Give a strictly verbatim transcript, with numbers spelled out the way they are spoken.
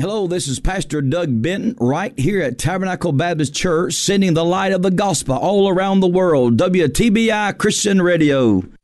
Hello, this is Pastor Doug Benton right here at Tabernacle Baptist Church, sending the light of the gospel all around the world. W T B I Christian Radio.